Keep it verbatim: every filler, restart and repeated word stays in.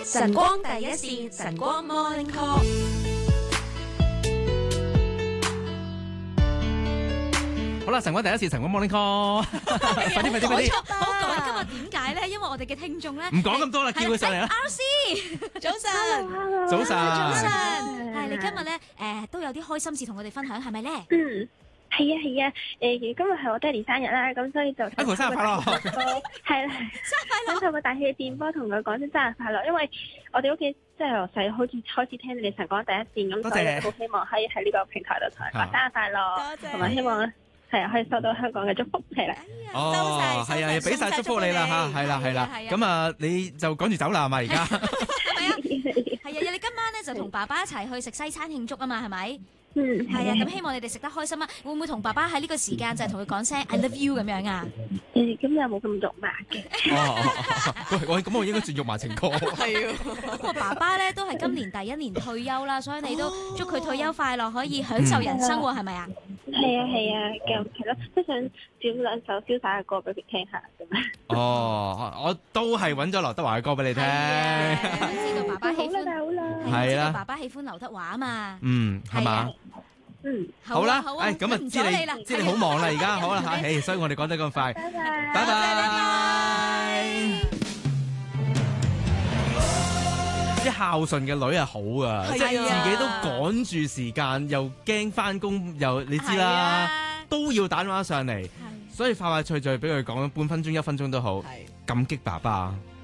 晨光第一線，晨光 Morning Call。 好啦，晨光第一次晨光 Morning Call， 快啲快啲快啲！ 好講今日點解咧？因為我哋嘅聽眾咧， 唔講咁多啦，叫佢上嚟啦。 R C， 早晨， 早晨， 早晨，係你今日咧誒都有啲開心事同我哋分享，係咪咧？ 嗯，係啊係啊，誒今日係我爹哋生日啦，咁所以就阿婆生日快樂， 係啦，生日快樂！想透過大氣嘅電波同佢講聲生日快樂，因為我哋屋企即係由細開始開始聽你哋晨光第一線，咁所以好希望可以喺呢個平台度同佢講生日快樂， 多謝， 同埋希望。係啊，可以收到香港嘅祝福，係啦。 哦，係啊，俾晒祝福你啦嚇，係啦係啦。咁啊，你就趕住走啦係咪而家？ 係咪啊？係啊，你今晚咧就同爸爸一齊去食西餐慶祝啊嘛，係咪？ 嗯， 係啊。咁希望你哋食得開心啊！會唔會同爸爸喺呢個時間就係同佢講聲 I love you 咁樣啊？ 誒，咁又冇咁肉麻嘅。 哦，喂，咁我應該算肉麻情歌。 係啊。不過爸爸咧都係今年第一年退休啦，所以你都祝佢退休快樂，可以享受人生喎，係咪啊？ 係啊係啊，咁係咯，即係想點兩首瀟灑嘅歌俾佢聽下咁樣。 哦，我都係揾咗劉德華嘅歌俾你聽。 知道爸爸喜歡， 好啦， 係啦，爸爸喜歡劉德華啊嘛。 嗯，係嘛？ 嗯， 好啦，誒，咁啊，知你知你好忙啦，而家好啦嚇，誒，所以我哋講得咁快，拜拜，拜拜。啲孝順嘅女係好啊，即係自己都趕住時間，又驚翻工，又你知啦，都要打電話上嚟，所以快快脆脆俾佢講半分鐘、一分鐘都好，感激爸爸。